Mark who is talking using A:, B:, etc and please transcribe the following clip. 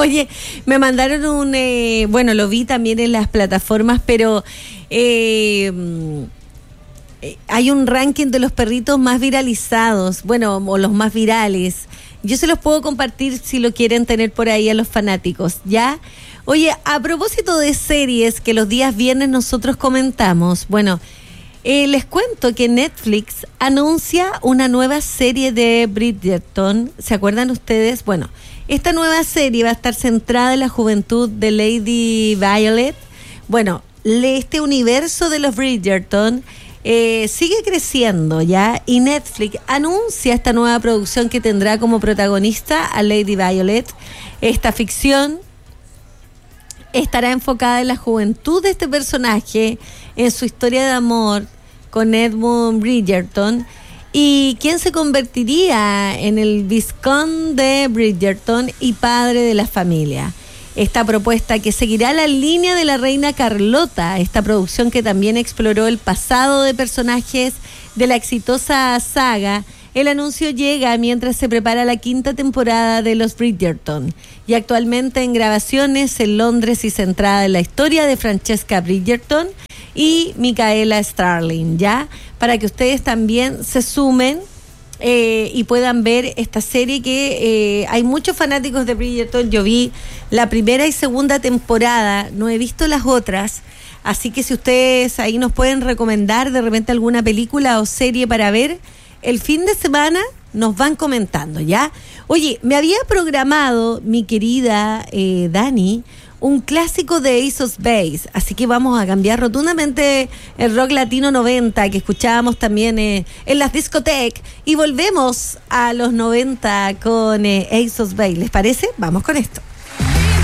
A: Oye, me mandaron bueno, lo vi también en las plataformas, pero hay un ranking de los perritos más viralizados, bueno, o los más virales. Yo se los puedo compartir si lo quieren tener por ahí a los fanáticos, ¿ya? Oye, a propósito de series que los días viernes nosotros comentamos, bueno, les cuento que Netflix anuncia una nueva serie de Bridgerton. ¿Se acuerdan ustedes? Bueno, esta nueva serie va a estar centrada en la juventud de Lady Violet. Bueno, este universo de los Bridgerton sigue creciendo, ¿ya? Y Netflix anuncia esta nueva producción que tendrá como protagonista a Lady Violet. Esta ficción estará enfocada en la juventud de este personaje, en su historia de amor con Edmund Bridgerton, y quien se convertiría en el vizconde de Bridgerton y padre de la familia. Esta propuesta que seguirá la línea de la reina Carlota, esta producción que también exploró el pasado de personajes de la exitosa saga. El anuncio llega mientras se prepara la 5ª temporada de los Bridgerton, y actualmente en grabaciones en Londres y centrada en la historia de Francesca Bridgerton y Micaela Starling, ¿ya? Para que ustedes también se sumen y puedan ver esta serie que hay muchos fanáticos de Bridgerton. Yo vi la 1ª y 2ª temporada, no he visto las otras, así que si ustedes ahí nos pueden recomendar de repente alguna película o serie para ver el fin de semana, nos van comentando, ¿ya? Oye, me había programado mi querida Dani un clásico de Ace of Base, así que vamos a cambiar rotundamente el rock latino 90 que escuchábamos también en las discotecas, y volvemos a los 90 con Ace of Base. ¿Les parece? Vamos con esto.